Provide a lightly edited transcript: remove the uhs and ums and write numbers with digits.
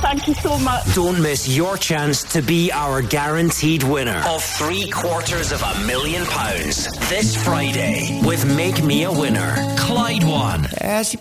thank you so much. Don't miss your chance to be our guaranteed winner of £750,000 this Friday with Make Me a Winner. Clyde One. As you